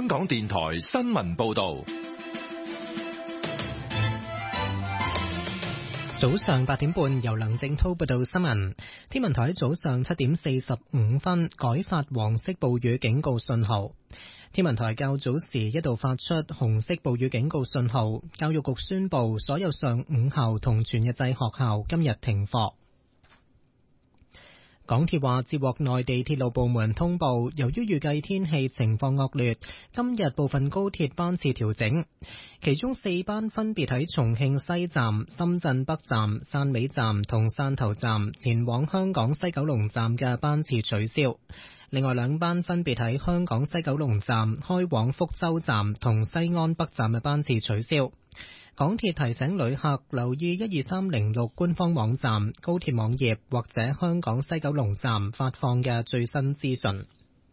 香港電台新聞報道。 早上8點半，由梁正濤報道新聞。天文台早上7點45分改發黃色暴雨警告信號。天文台較早時一度發出紅色暴雨警告信號。教育局宣布所有上午校同全日制學校今日停課。港鐵話接獲內地鐵路部門通報，由於預計天氣情況惡劣，今日部分高鐵班次調整，其中4班分別喺重慶西站、深圳北站、汕尾站同汕頭站前往香港西九龍站嘅班次取消。另外2班分別喺香港西九龍站開往福州站同西安北站嘅班次取消。港鐵提醒旅客留意12306官方網站、高鐵網頁或者香港西九龍站發放嘅最新資訊。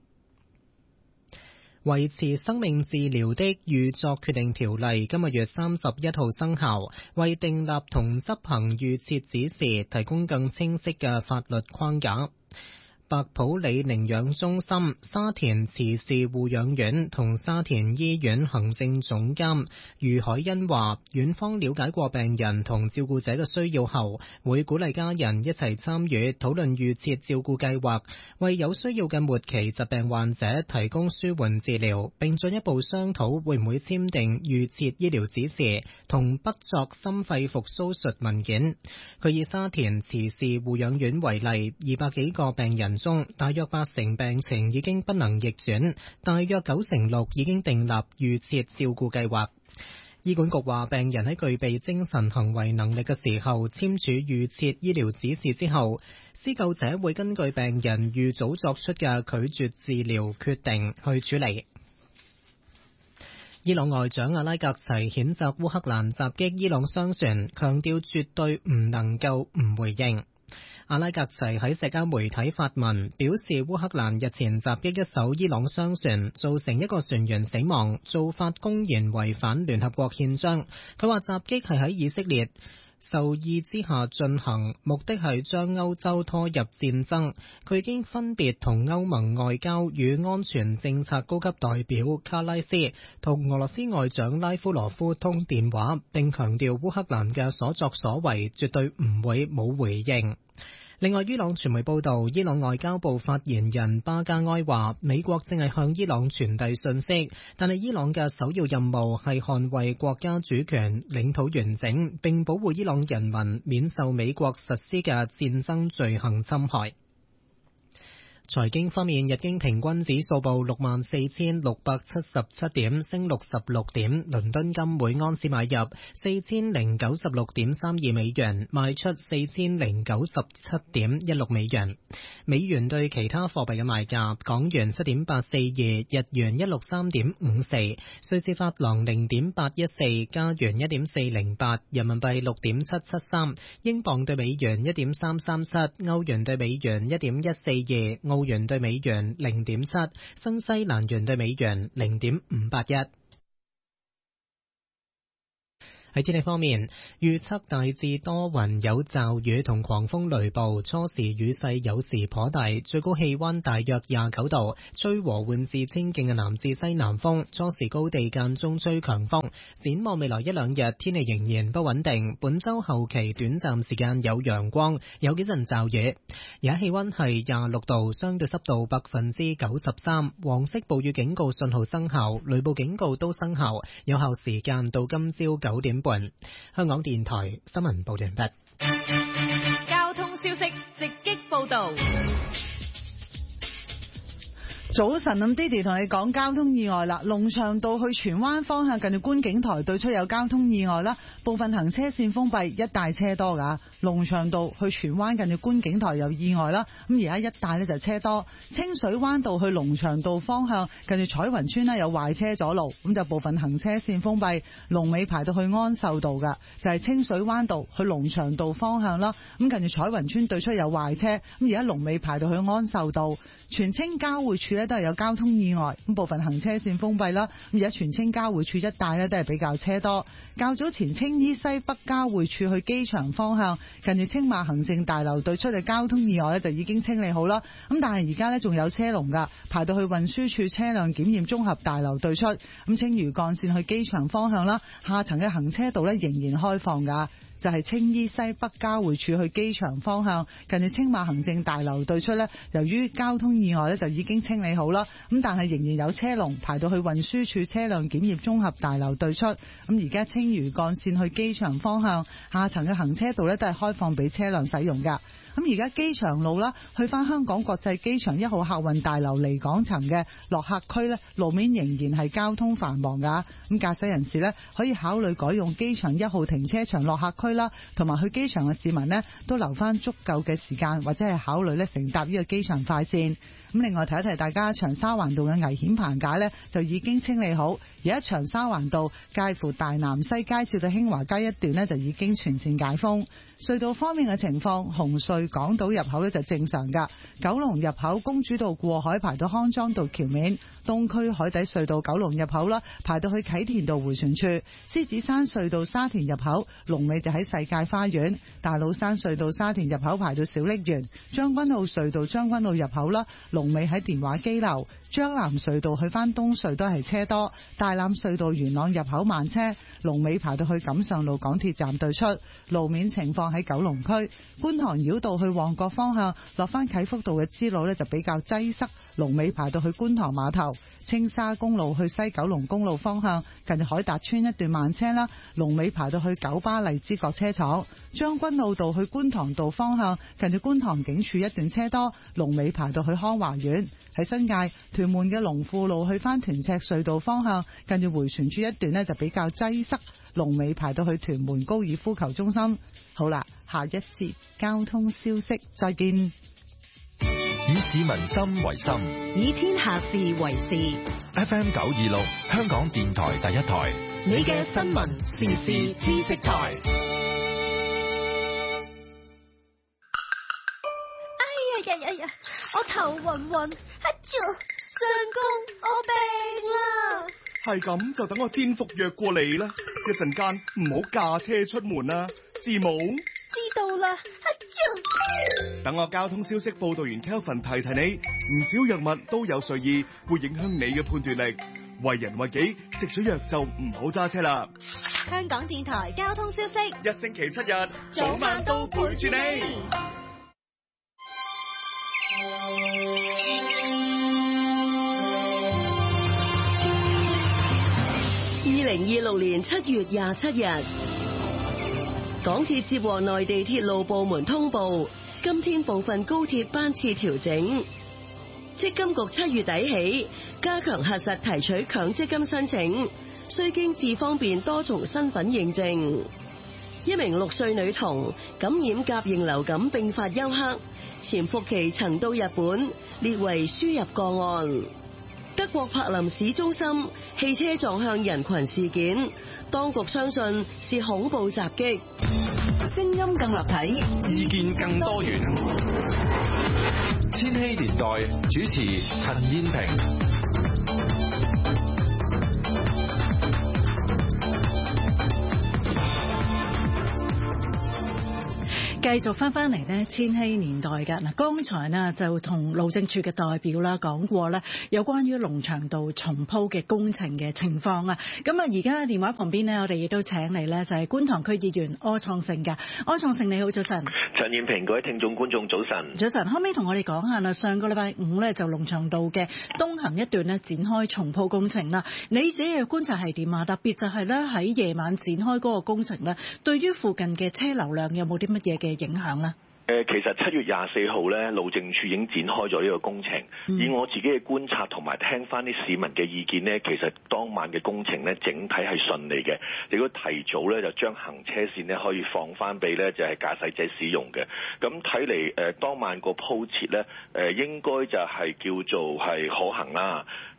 維持生命治療的預作決定條例今個月31號生效，為訂立同執行預設指示提供更清晰嘅法律框架。白普理寧養中心、沙田慈善護養院同沙田醫院行政總監余海欣話，院方了解過病人同照顧者嘅需要後，會鼓勵家人一齊參與討論預設照顧計劃，為有需要嘅末期疾病患者提供舒緩治療，並進一步商討會唔會簽訂預設醫療指示同不作心肺復甦術文件。佢以沙田慈善護養院為例，200幾個病人中大約80%病情已經不能逆轉，大約96%已經訂立預設照顧計劃。醫管局話，病人喺具備精神行為能力嘅時候簽署預設醫療指示之後，施救者會根據病人預早作出嘅拒絕治療決定去處理。伊朗外長阿拉格齊譴責烏克蘭襲擊伊朗商船，強調絕對唔能夠唔回應。阿拉格齊喺社交媒體發文表示，烏克蘭日前襲擊一艘伊朗商船，造成一個船員死亡，做法公然違反聯合國憲章。佢話襲擊係喺以色列授意之下進行，目的係將歐洲拖入戰爭。佢已經分別同歐盟外交與安全政策高級代表卡拉斯同俄羅斯外長拉夫羅夫通電話，並強調烏克蘭嘅所作所為絕對唔會冇回應。另外，伊朗傳媒報道，伊朗外交部發言人巴加埃話，美國正係向伊朗傳遞信息，但係伊朗嘅首要任務係捍衛國家主權、領土完整，並保護伊朗人民免受美國實施嘅戰爭罪行侵害。財經方面，日經平均指數報64,677點，升66點。倫敦金每盎司買入4096.32美元，賣出4097.16美元。美元對其他貨幣嘅賣價：港元7.842，日元163.54，瑞士法郎0.814，加元1.408，人民幣6.773，英鎊對美元1.337，歐元對美元1.142，澳元對美元0.7，新西蘭元對美元0.581。喺天氣方面，預測大致多雲有驟雨同狂風雷暴，初時雨勢有時頗大，最高氣溫大約29度，吹和緩至清勁嘅南至西南風，初時高地間中吹強風。展望未來1-2日，天氣仍然不穩定，本周後期短暫時間有陽光，有幾陣驟雨。而家氣溫係26度，相對濕度93%，黃色暴雨警告信號生效，雷暴警告都生效，有效時間到今朝9點半。香港電台新聞報道完畢。 交通消息直擊報道。 早晨，咁 Didi 同你講交通意外啦。龍翔道去荃灣方向近住觀景台對出有交通意外啦，部分行車線封閉，一帶車多噶。龍翔道去荃灣近住觀景台有意外啦，咁而家一帶呢就車多。清水灣道去龍翔道方向近住彩雲村呢有壞車阻路，咁就部分行車線封閉，龍尾排到去安秀道噶，就係清水灣道去龍翔道方向啦。咁近住彩雲村對出有壞車，咁而家龍尾排到去安秀道。荃青交匯處咧都係有交通意外，咁部分行車線封閉啦。咁而家荃青交匯處一帶咧都係比較車多。較早前青衣西北交匯處去機場方向，近住青馬行政大樓對出嘅交通意外咧就已經清理好啦。咁但係而家咧仲有車龍㗎，排到去運輸處車輛檢驗綜合大樓對出。咁青嶼幹線去機場方向啦，下層嘅行車道咧仍然開放㗎。就係青衣西北交匯處去機場方向，近住青馬行政大樓對出呢，由於交通意外呢就已經清理好啦，咁但係仍然有車龍排到去運輸處車輛檢驗綜合大樓對出。咁而家青嶼幹線去機場方向，下層嘅行車道呢都係開放俾車輛使用㗎。咁而家機場路啦，去返香港國際機場1號客運大樓離港層嘅落客區呢，路面仍然係交通繁忙㗎。咁駕駛人士呢，可以考慮改用機場1號停車場落客區啦，同埋去機場嘅市民呢，都留返足夠嘅時間，或者係考慮呢乘搭呢個機場快線。咁另外提一提大家，長沙灣道嘅危險棚架呢，就已經清理好，而家長沙灣道介乎大南西街至到興華街一段呢，就已經全線解封。隧道方面嘅情況，紅隧港島入口呢就正常㗎，九龍入口公主道過海排到康莊道橋面，東區海底隧道九龍入口啦排到去啟田道迴旋處，獅子山隧道沙田入口龍尾就喺世界花園，大老山隧道沙田入口排到小瀝源，將軍澳隧道將軍澳入口啦龍尾喺電話機樓，將藍隧道去返東隧都係車多，大欖隧道元朗入口慢車，龍尾排到去錦上路港鐵站對出。路面情況喺九龍區觀塘繞道去旺角方向落返啟福道嘅支路呢就比較擠塞，龍尾排到去觀塘碼頭。青沙公路去西九龍公路方向近住海達村一段慢車啦，龍尾排到去九巴荔枝角車廠。將軍澳道去觀塘道方向近住觀塘警署一段車多，龍尾排到去康華苑。喺新界屯門嘅龍富路去返屯赤隧道方向近住迴旋處一段呢就比較擠塞，龍尾排到去屯門高爾夫球中心。好啦，下一節交通消息再見。 以市民心為心， 以天下事為事。 FM 926香港電台第一台， 你嘅新聞時事知識台。 哎呀，我頭暈暈，上工我病啦。 係咁就等我天服藥過你啦，一陣間唔好駕車出門啦，知冇？ 知道啦。 等我交通消息報道員 Kelvin 提提你，唔少藥物都有睡意，會影響你嘅判斷力。為人為己，食咗藥就唔好揸車啦。 香港電台交通消息， 一星期7日，早晚都陪住你。 2026年7月27日，港鐵接獲內地鐵路部門通報，今天部分高鐵班次調整。積金局7月底起加強核實提取強積金申請，需經智方便多重身份認證。一名6歲女童感染甲型流感並發休克，潛伏期曾到日本，列為輸入個案。德國柏林市中心汽車撞向人群事件，當局相信是恐怖襲擊。聲音更立體， 意見更多元。千禧年代主持陳燕萍。 繼續翻嚟呢千禧年代嘅嗱，剛才呢就同路政署嘅代表啦講過咧，有關於龍翔道重鋪嘅工程嘅情況啊。咁啊，而家電話旁邊呢，我哋亦都請嚟呢就係觀塘區議員柯創盛嘅。柯創盛你好，早晨。 陳燕萍，各位聽眾觀眾早晨。 早晨，可唔可以同我哋講下啦？上個禮拜5咧就龍翔道嘅東行一段呢展開重鋪工程啦。你自己嘅觀察係點啊？特別就係咧喺夜晚展開嗰個工程咧，對於附近嘅車流量有冇啲乜嘢嘅影響呢？ 其實7月24號咧，路政署已經展開咗呢個工程。以我自己嘅觀察同埋聽翻啲市民嘅意見呢，其實當晚嘅工程呢，整體係順利嘅。如果提早咧就將行車線呢可以放翻俾咧就係駕駛者使用嘅。咁睇嚟當晚個鋪設咧應該就係叫做係可行啦。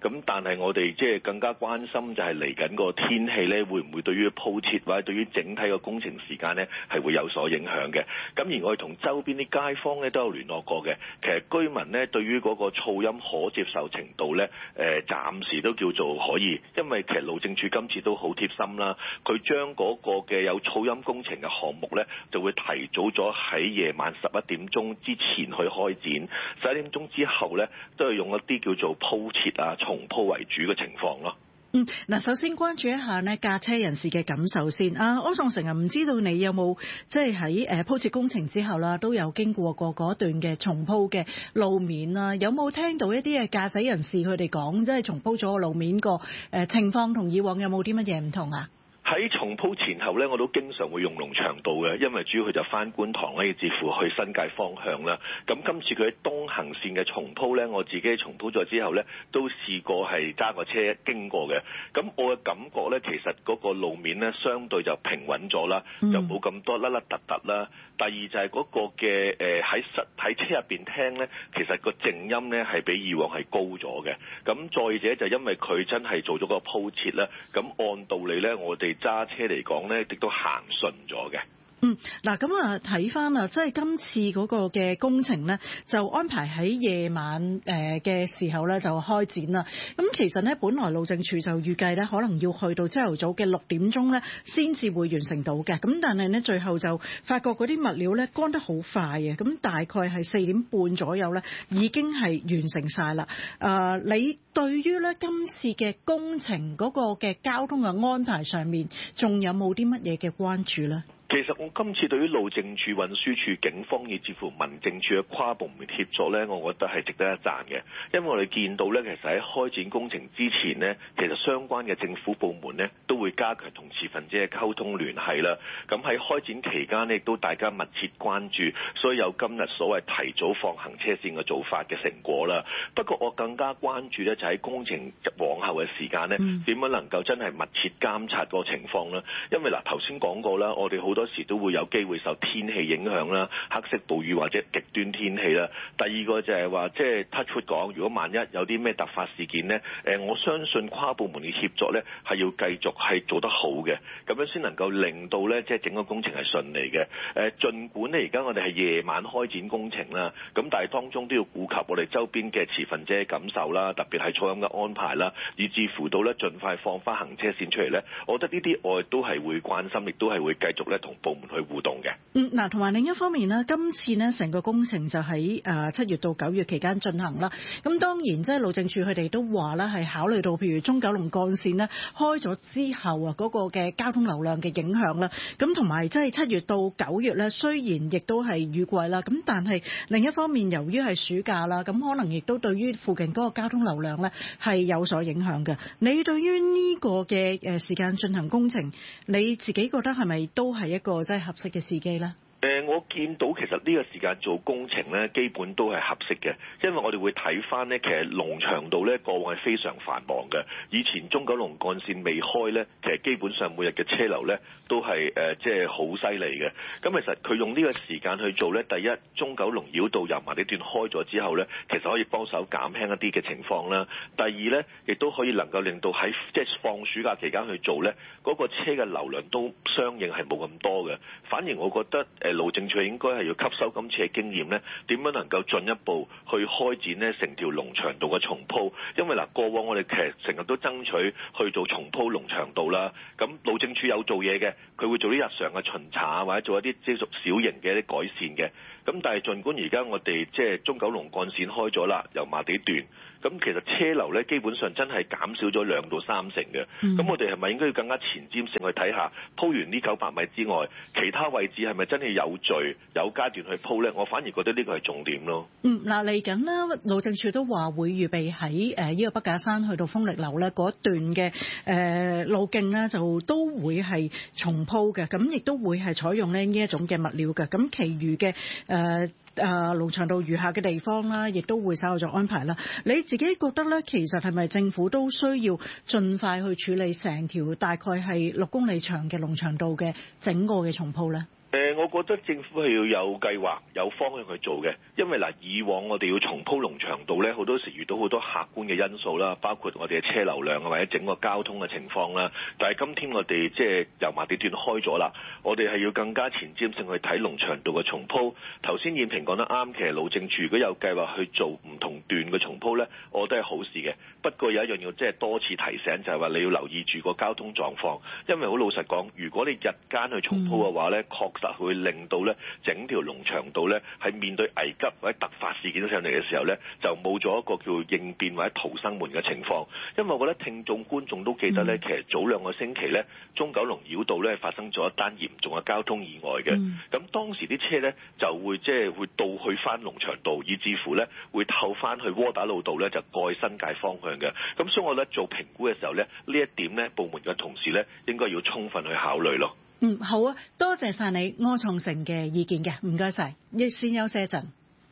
咁但係我哋即係更加關心就係嚟緊個天氣咧，會唔會對於鋪設或者對於整體個工程時間咧係會有所影響嘅？咁而我哋同周邊啲街坊咧都有聯絡過嘅，其實居民咧對於嗰個噪音可接受程度咧，暫時都叫做可以，因為其實路政署今次都好貼心啦，佢將嗰個嘅有噪音工程嘅項目咧，就會提早咗喺夜晚11點鐘之前去開展，11點鐘之後咧都係用一啲叫做鋪設啊、重鋪為主嘅情況咯。 嗱，首先關注一下呢駕車人士嘅感受先。柯創盛啊，唔知道你有冇即係喺鋪設工程之後啦，都有經過嗰段嘅重鋪嘅路面啦，有冇聽到一啲嘅駕駛人士佢哋講，即係重鋪咗個路面個情況同以往有冇啲乜嘢唔同啊？ 喺重鋪前後咧，我都經常會用龍翔道嘅，因為主要佢就翻觀塘咧，至乎去新界方向啦。咁今次佢喺東行線嘅重鋪咧，我自己重鋪咗之後咧，都試過係揸個車經過嘅。咁我嘅感覺咧，其實嗰個路面咧，相對就平穩咗啦，就冇咁多甩甩突突啦。第二就係嗰個嘅喺車入邊聽咧，其實個靜音咧係比以往係高咗嘅。咁再者就因為佢真係做咗個鋪設啦，咁按道理咧，我哋揸車嚟講咧，亦都行順咗嘅。 嗱咁啊，睇翻啊，即係今次嗰個嘅工程咧，就安排喺夜晚嘅時候咧就開展啦。咁其實咧，本來路政署就預計咧，可能要去到朝頭早嘅6點鐘咧，先至會完成到嘅。咁但係咧，最後就發覺嗰啲物料咧乾得好快嘅，咁大概係4點半左右咧，已經係完成晒啦。你對於咧今次嘅工程嗰個嘅交通嘅安排上面，仲有冇啲乜嘢嘅關注咧？ 其實我今次對於路政署、運輸署、警方以至乎民政處嘅跨部門協作呢，我覺得係值得一讚嘅。因為我哋見到呢，其實喺開展工程之前呢，其實相關嘅政府部門呢都會加強同持份者嘅溝通聯繫啦。咁喺開展期間呢，亦都大家密切關注，所以有今日所謂提早放行車線嘅做法嘅成果啦。不過我更加關注呢，就喺工程往後嘅時間呢，點樣能夠真係密切監察個情況啦。因為頭先講過啦，我哋好多時都會有機會受天氣影響啦，黑色暴雨或者極端天氣啦。第二個就係話，即係 touch wood 講，如果萬一有啲咩突發事件呢，我相信跨部門嘅協作呢係要繼續係做得好嘅，咁樣先能夠令到呢即係整個工程係順利嘅。儘管呢而家我哋係夜晚開展工程啦，咁但係當中都要顧及我哋周邊嘅持份者嘅感受啦，特別係噪音嘅安排啦，以至乎到呢盡快放翻行車線出嚟呢。我覺得呢啲我亦都係會關心，亦都係會繼續呢同部門去互動嘅。 嗱，同埋另一方面呢，今次呢成個工程就喺7月到9月期間進行啦。咁當然即係路政署佢哋都話啦，係考慮到譬如中九龍幹線呢開咗之後啊，嗰個嘅交通流量嘅影響啦。咁同埋即係7月到9月呢，雖然亦都係雨季啦，咁但係另一方面由於係暑假啦，咁可能亦都對於附近嗰個交通流量呢係有所影響嘅。你對於呢個嘅時間進行工程，你自己覺得係咪都係一個即係合適嘅時機呢？ 我見到其實呢個時間做工程呢，基本都係合適嘅，因為我哋會睇翻呢，其實龍翔道呢過往係非常繁忙嘅。以前中九龍幹線未開呢，其實基本上每日嘅車流呢都係即係好犀利嘅。咁其實佢用呢個時間去做呢，第一中九龍繞道油麻地段開咗之後呢，其實可以幫手減輕一啲嘅情況啦。第二呢，亦都可以能夠令到喺即係放暑假期間去做呢，嗰個車嘅流量都相應係冇咁多嘅。反而我覺得路政署應該係要吸收今次嘅經驗呢，點樣能夠進一步去開展呢成條龍翔道嘅重鋪？因為過往我哋其實成日都爭取去做重鋪龍翔道啦。咁路政署有做嘢嘅，佢會做啲日常嘅巡查或者做一啲即係屬小型嘅一啲改善嘅。咁但係儘管而家我哋即係中九龍幹線開咗啦，油麻地段，咁其實車流呢基本上真係減少咗2到3成嘅。咁我哋係咪應該要更加前瞻性去睇下，鋪完呢900米之外，其他位置係咪真係有序有階段去鋪呢？我反而覺得呢個係重點咯。 嗱，嚟緊呢，路政署都話會預備喺呢個北架山去到豐力樓呢嗰一段嘅路徑呢，就都會係重鋪嘅，咁亦都會係採用呢一種嘅物料嘅。咁其餘嘅龍翔道餘下嘅地方啦，亦都會稍後再安排啦。你自己覺得咧，其實係咪政府都需要盡快去處理成條大概係6公里長嘅龍翔道嘅整個嘅重鋪咧？ 我覺得政府係要有計劃、有方向去做嘅，因為以往我哋要重鋪龍翔道咧，好多時遇到好多客觀嘅因素啦，包括我哋嘅車流量啊，或者整個交通嘅情況啦。但係今天我哋即係油麻地段開咗啦，我哋係要更加前瞻性去睇龍翔道嘅重鋪。頭先燕平講得啱，其實路政署如果有計劃去做唔同段嘅重鋪咧，我覺得係好事嘅。不過有一樣要即係多次提醒，就係話你要留意住個交通狀況，因為好老實講，如果你日間去重鋪嘅話咧，確實會令到咧整條龍翔道咧係面對危急或者突發事件上嚟嘅時候咧，就冇咗一個叫應變或者逃生門嘅情況。因為我覺得聽眾觀眾都記得咧，其實早2個星期咧，中九龍繞道咧發生咗一單嚴重嘅交通意外嘅。咁當時啲車咧就會會倒去翻龍翔道，以至乎咧會透翻去窩打老道咧就過去新界方向嘅。咁所以我覺得做評估嘅時候咧，呢一點咧部門嘅同事咧應該要充分去考慮咯。 好啊，多謝晒你柯創盛嘅意見嘅，唔該晒，亦先休息一陣。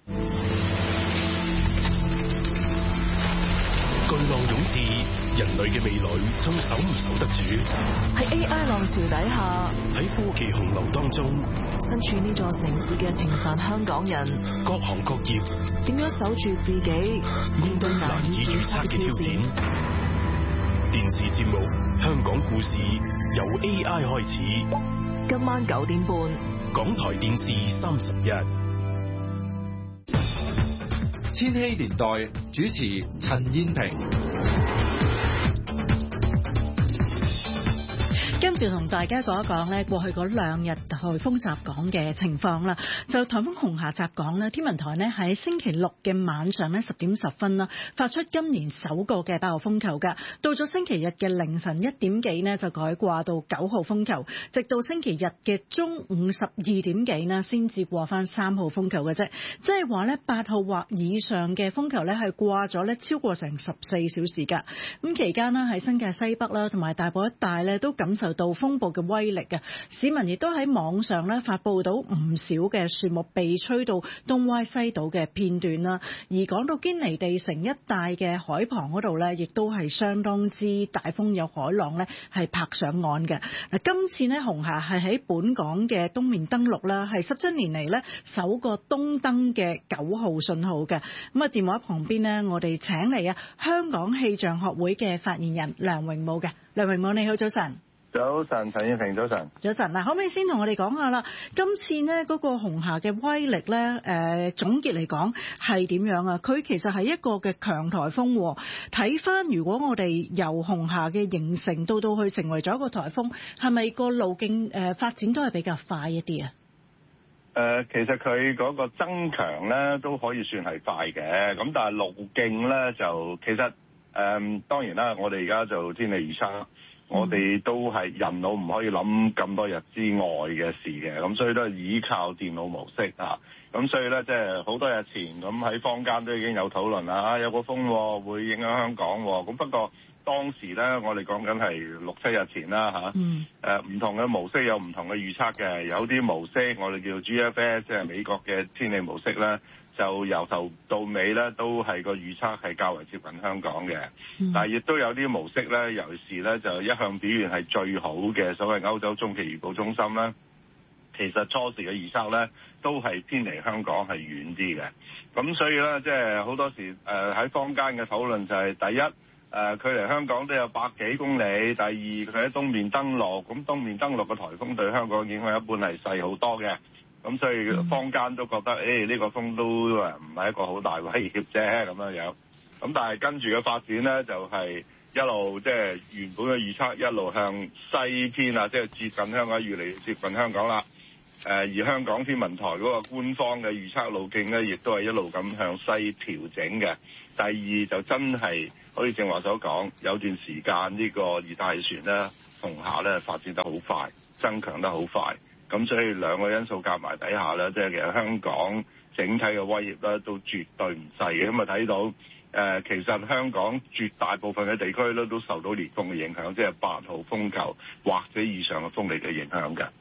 巨浪湧至，人類嘅未來仲守唔守得住？ 喺 AI 浪潮底下， 喺科技洪流當中， 身處呢座城市嘅平凡香港人， 各行各業點樣守住自己，面對難以預測嘅挑戰？ 電視節目《香港故事》由 AI 開始， 今晚9點半， 港台電視31。 千禧年代主持陳燕萍。 跟住同大家講一講咧，過去嗰2日颱風襲港嘅情況啦。就颱風紅霞襲港咧，天文台咧喺星期6嘅晚上咧10點10分啦，發出今年首個嘅8號風球㗎。到咗星期日嘅凌晨1點幾呢，就改掛到9號風球，直到星期日嘅中午12點幾呢，先至掛翻3號風球嘅啫。即係話咧8號或以上嘅風球咧係掛咗咧超過成14小時㗎。咁期間呢，喺新界西北啦同埋大埔一帶咧都感受到風暴嘅威力嘅，市民亦都喺網上咧發佈到唔少嘅樹木被吹到東歪西倒嘅片段啦。而講到堅尼地城一帶嘅海旁嗰度咧，亦都係相當之大風，有海浪咧係拍上岸嘅。嗱，今次呢，紅霞係喺本港嘅東面登陸啦，係17年嚟咧首個東登嘅9號信號嘅。咁啊，電話旁邊呢，我哋請嚟香港氣象學會嘅發言人梁榮武嘅。梁榮武你好，早晨。 早晨，陳燕萍，早晨。 早晨，嗱，可唔可以先同我哋講下啦？今次呢嗰個紅霞嘅威力咧，總結嚟講係點樣啊？佢其實係一個嘅強颱風。睇翻如果我哋由紅霞嘅形成到去成為咗一個颱風，係咪個路徑發展都係比較快一啲啊？ 其實佢嗰個增強咧都可以算係快嘅，咁但係路徑咧就其實當然啦，我哋而家就天氣預測。我哋都係人腦唔可以諗咁多日之外嘅事嘅，咁所以都係依靠電腦模式啊。咁所以咧，即係好多日前咁喺坊間都已經有討論啦，有個風會影響香港。咁不過當時咧，我哋講緊係6-7日前啦嚇。唔同嘅模式有唔同嘅預測嘅，有啲模式我哋叫 GFS， 即係美國嘅天氣模式咧。就由頭到尾咧，都係個預測係較為接近香港嘅，但係亦都有啲模式咧，尤其是咧就一向表現係最好嘅所謂歐洲中期預報中心咧，其實初時嘅預測咧都係偏離香港係遠啲嘅，咁所以咧即係好多時喺坊間嘅討論就係第一距離香港都有100幾公里，第二佢喺東面登陸，咁東面登陸嘅颱風對香港影響一般係細好多嘅。咁所以坊間都覺得，呢個風都唔係一個好大威脅啫咁樣。咁但係跟住嘅發展咧，就係一路即係原本嘅預測一路向西偏啊，即係接近香港，越嚟越接近香港啦。而香港天文台嗰個官方嘅預測路徑咧，亦都係一路咁向西調整嘅。第二就真係好似正話所講，有段時間呢個熱帶氣旋咧，紅霞咧發展得好快，增強得好快。咁所以兩個因素夾埋底下咧，即係其實香港整體嘅威脅咧都絕對唔細嘅。咁啊睇到其實香港絕大部分嘅地區咧都受到烈風嘅影響，即係8號風球或者以上嘅風力嘅影響嘅。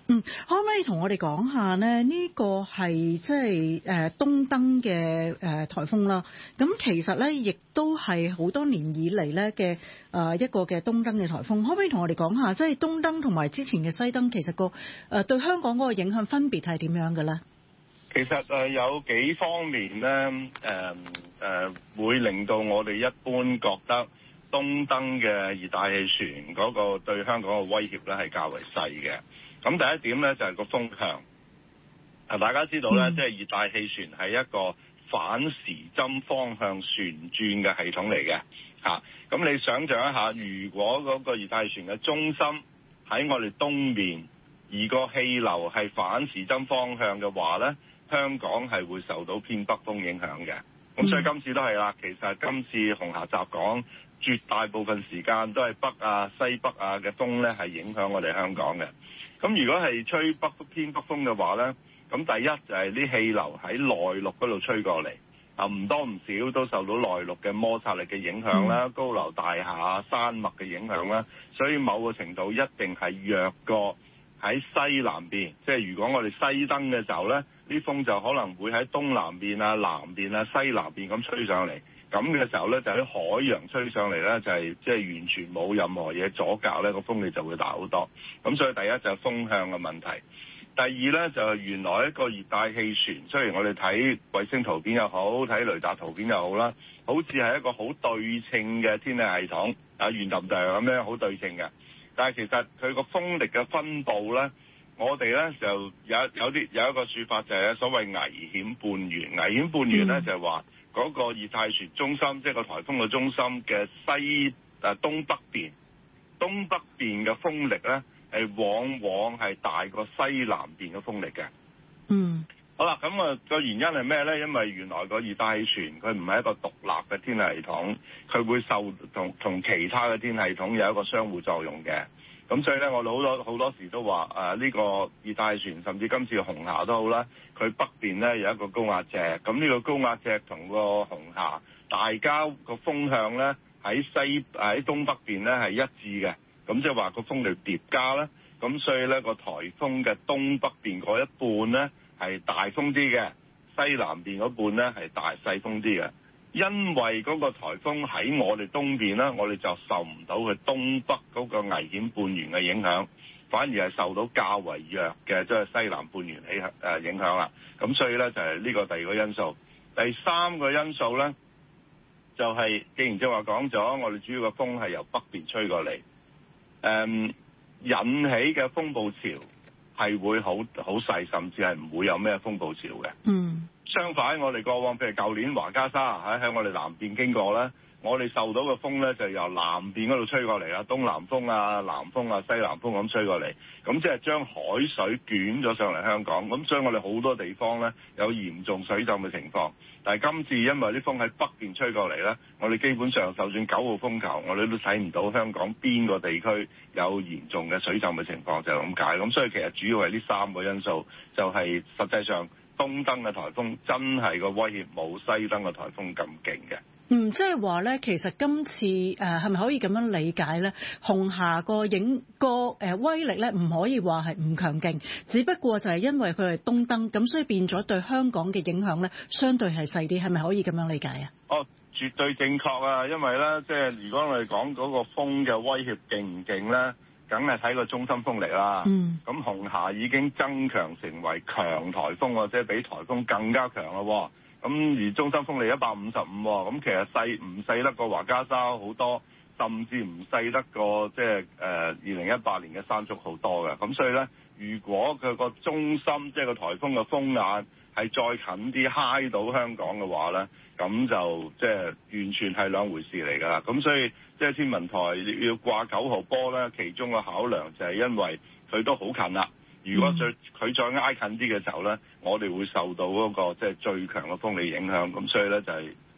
可唔可以同我哋講下呢？呢個係即係東登嘅颱風啦。咁其實咧，亦都係好多年以嚟咧嘅一個嘅東登嘅颱風。可唔可以同我哋講下，即係東登同埋之前嘅西登，其實個對香港嗰個影響分別係點樣嘅咧？ 其實有幾方面咧，會令到我哋一般覺得東登嘅熱帶氣旋嗰個對香港嘅威脅咧係較為細嘅。咁第一點咧就係個風向。大家知道咧，即係熱帶氣旋係一個反時針方向旋轉嘅系統嚟嘅。咁你想象一下，如果嗰個熱帶氣旋嘅中心喺我哋東面，而個氣流係反時針方向嘅話咧，香港係會受到偏北風影響嘅。咁所以今次都係啦，其實今次紅霞襲港絕大部分時間都係北啊、西北啊嘅風咧係影響我哋香港嘅。咁如果係吹偏北風嘅話咧，咁第一就係啲氣流喺內陸嗰度吹過嚟，唔多唔少都受到內陸嘅摩擦力嘅影響啦，高樓大廈、山脈嘅影響啦，所以某個程度一定係弱過喺西南邊。即係如果我哋西登嘅時候咧，啲風就可能會喺東南邊啊、南邊啊、西南邊咁吹上嚟。咁嘅時候咧，就喺海洋吹上嚟咧，就係即係完全冇任何嘢阻隔咧，個風力就會大好多。咁所以第一就係風向嘅問題。第二咧就係原來一個熱帶氣旋，雖然我哋睇衛星圖片又好，睇雷達圖片又好啦，好似係一個好對稱嘅天氣系統，圓揼揼咁樣好對稱嘅。但係其實佢個風力嘅分佈咧，我哋咧就有一個說法就係所謂危險半圓。危險半圓咧就係話嗰個熱帶氣旋中心，即係個颱風嘅中心嘅東北邊嘅風力咧，係往往係大過西南邊嘅風力嘅。好啦，咁個原因係咩咧？因為原來個熱帶氣旋佢唔係一個獨立嘅天氣系統，佢會受同其他嘅天氣系統有一個相互作用嘅。咁所以咧，我哋好多時都話呢個熱帶氣旋，甚至今次紅霞都好啦，佢北邊咧有一個高壓脊，咁呢個高壓脊同個紅霞，大家個風向咧喺東北邊咧係一致嘅，咁即係話個風力疊加啦，咁所以咧個颱風嘅東北邊嗰一半咧係大風啲嘅，西南邊嗰半咧係細風啲嘅。因為嗰個颱風喺我哋東邊咧，我哋就受唔到佢東北嗰個危險半圓嘅影響，反而係受到較為弱嘅即係西南半圓影響啦。咁所以咧就係呢個第二個因素。第三個因素咧就係，既然即係話講咗，我哋主要嘅風係由北邊吹過嚟，引起嘅風暴潮係會好細，甚至係唔會有咩風暴潮嘅。相反，我哋過往譬如舊年華嘉沙喺我哋南邊經過咧，我哋受到嘅風咧就由南邊嗰度吹過嚟啦，東南風啊、南風啊、西南風咁吹過嚟，咁即係將海水捲咗上嚟香港，咁所以我哋好多地方咧有嚴重水浸嘅情況。但係今次因為啲風喺北邊吹過嚟咧，我哋基本上就算9號風球，我哋都睇唔到香港邊個地區有嚴重嘅水浸嘅情況，就係咁解。咁所以其實主要係呢3個因素，就係實際上東登嘅颱風真係個威脅冇西登嘅颱風咁勁嘅。 即係話咧，其實今次係咪可以咁樣理解咧？紅霞個威力咧，唔可以話係唔強勁，只不過就係因為佢係東登，咁所以變咗對香港嘅影響咧，相對係細啲，係咪可以咁樣理解啊？ 絕對正確啊！因為咧，即係如果我哋講嗰個風嘅威脅勁唔勁咧，梗係睇個中心風力啦。咁紅霞已經增強成為強颱風喎，即係比颱風更加強咯。咁而中心風力155，咁其實唔細得過華嘉沙好多，甚至唔細得過即係2018年嘅山竹好多嘅。咁所以咧，如果佢個中心即係個颱風嘅風眼係再近啲揩到香港嘅話咧，咁就即係完全係兩回事嚟㗎啦。咁所以即係天文台要掛9號波咧，其中嘅考量就係因為佢都好近啦。如果佢再挨近啲嘅時候咧，我哋會受到嗰個即係最強嘅風力影響，咁所以咧就係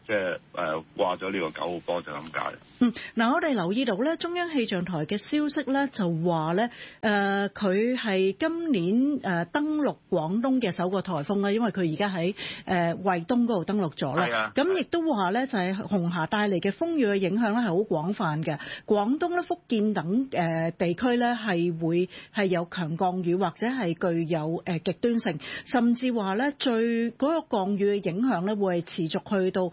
即係掛咗呢個9號波就咁解。 嗱，我哋留意到咧，中央氣象台嘅消息咧就話咧，佢係今年登陸廣東嘅首個颱風啦，因為佢而家喺惠東嗰度登陸咗啦。咁亦都話咧，就係紅霞帶嚟嘅風雨嘅影響咧係好廣泛嘅。廣東咧、福建等地區咧係有強降雨或者係具有極端性，甚至話咧嗰個降雨嘅影響咧會係持續去到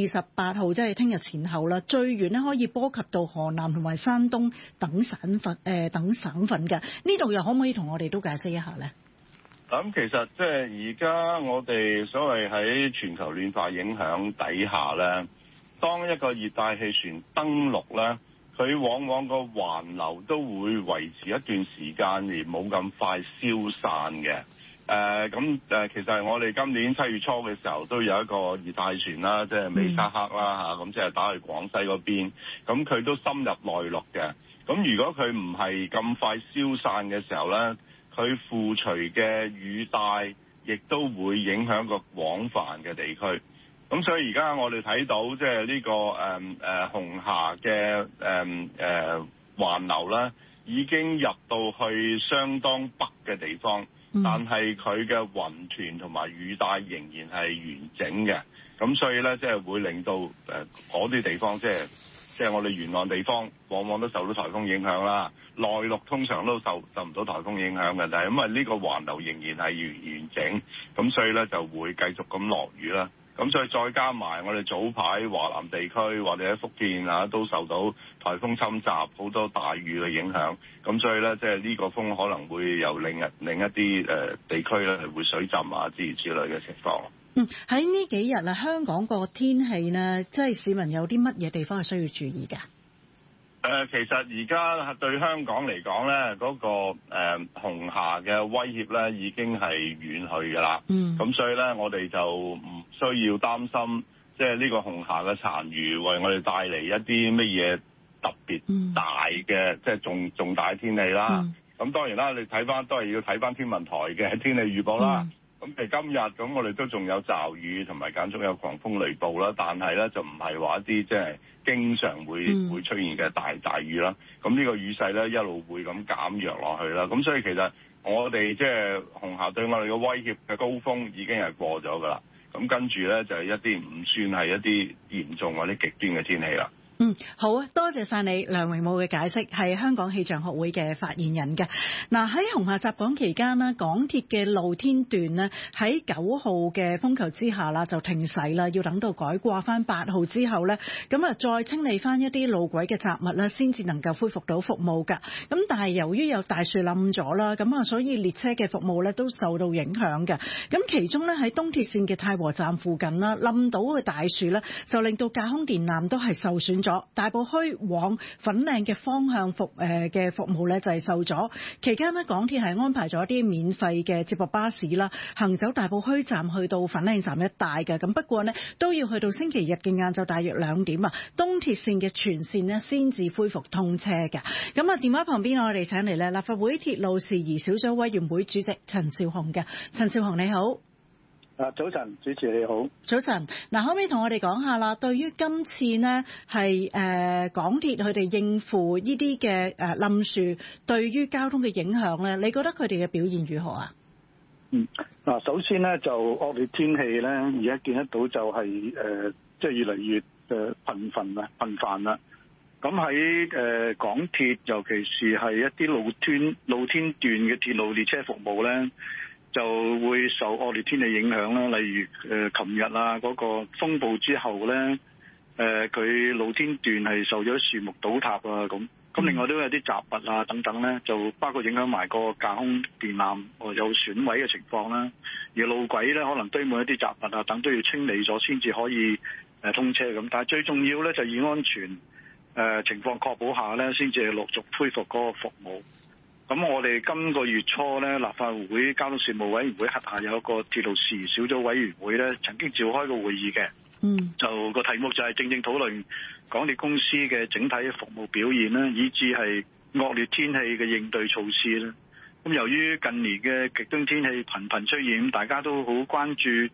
28號，即係聽日前後啦。最遠咧可以波及到河南同埋山東等省份嘅。呢度又可唔可以同我哋都解釋一下咧？ 咁其實即係而家我哋所謂喺全球暖化影響底下咧，當一個熱帶氣旋登陸咧，佢往往個環流都會維持一段時間而冇咁快消散嘅。其實我哋今年7月初嘅時候都有一個熱帶氣旋啦，即係美沙克啦嚇，咁即係打去廣西嗰邊，咁佢都深入內陸嘅。咁如果佢唔係咁快消散嘅時候咧，佢附隨嘅雨帶亦都會影響個廣泛嘅地區。咁所以而家我哋睇到即係呢個紅霞嘅環流咧，已經入到去相當北嘅地方。但係佢嘅雲團同埋雨帶仍然係完整嘅，咁所以咧即係會令到嗰啲地方即係我哋沿岸地方，往往都受到颱風影響啦。內陸通常都受唔到颱風影響嘅，但係因為呢個環流仍然係完整，咁所以咧就會繼續咁落雨啦。咁所以再加埋我哋早排華南地區或者喺福建都受到颱風侵襲，好多大雨嘅影響。咁所以咧，即係呢個風可能會由另一啲地區咧係會水浸諸如此類嘅情況。 喺呢幾日香港個天氣呢，即係市民有啲乜嘢地方係需要注意㗎？ 其實而家對香港嚟講咧，嗰個紅霞嘅威脅咧已經係遠去㗎啦。咁所以咧，我哋就唔需要擔心，即係呢個紅霞嘅殘餘為我哋帶嚟一啲乜嘢特別大嘅，即係重大天氣啦。咁當然啦，你睇翻都係要睇翻天文台嘅天氣預報啦。咁譬如今日咁，我哋都仲有驟雨同埋間中有狂風雷暴啦，但係咧就唔係話一啲即係經常會出現嘅大雨啦。咁呢個雨勢咧一路會咁減弱落去啦。咁所以其實我哋即係紅霞對我哋嘅威脅嘅高峰已經係過咗㗎啦。咁跟住咧就係一啲唔算係一啲嚴重或者極端嘅天氣啦。 好啊，多謝晒你梁榮武嘅解釋，係香港氣象學會嘅發言人嘅。嗱，喺紅霞襲港期間呢，港鐵嘅露天段呢喺9號嘅風球之下啦就停駛啦，要等到改掛翻8號之後呢，咁再清理翻一啲路軌嘅雜物啦，先至能夠恢復到服務㗎。咁但係由於有大樹冧咗啦，咁所以列車嘅服務呢都受到影響嘅。咁其中呢，喺東鐵線嘅太和站附近啦，冧到嘅大樹呢，就令到架空電纜都係受損咗。大埔墟往粉嶺嘅方向嘅服務咧就係受阻。期間呢，港鐵係安排咗一啲免費嘅接駁巴士啦，行走大埔墟站去到粉嶺站一帶嘅。咁不過呢，都要去到星期日嘅晏晝大約2點啊，東鐵線嘅全線呢先至恢復通車嘅。咁電話旁邊我哋請嚟咧立法會鐵路事宜小組委員會主席陳紹雄嘅。陳紹雄你好。 早晨，主持你好。早晨，可唔可以同我哋講下啦？對於今次呢係港鐵佢哋應付呢啲嘅冧樹，對於交通嘅影響咧，你覺得佢哋嘅表現如何啊？ 首先咧就惡劣天氣咧，而家見得到就係即係越嚟越頻繁啦。咁喺港鐵，尤其是係一啲露天段嘅鐵路列車服務咧，就會受惡劣天氣影響啦。例如琴日嗰個風暴之後咧，佢露天段係受咗樹木倒塌啊咁。另外都有啲雜物等等咧，就包括影響埋個架空電纜有損毀嘅情況啦。而路軌咧可能堆滿一啲雜物等都要清理咗先至可以通車咁。但係最重要咧就以安全情況確保下咧，先至係陸續恢復嗰個服務。咁我哋今個月初咧，立法會交通事務委員會轄下有一個鐵路事宜小組委員會咧，曾經召開個會議嘅。就個題目就係正討論港鐵公司嘅整體服務表現啦，以至係惡劣天氣嘅應對措施啦。咁由於近年嘅極端天氣頻頻出現，大家都好關注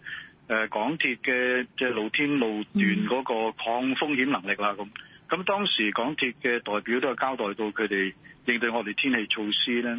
港鐵嘅露天路段嗰個抗風險能力啦。咁當時港鐵嘅代表都有交代到佢哋應對惡劣天氣措施咧。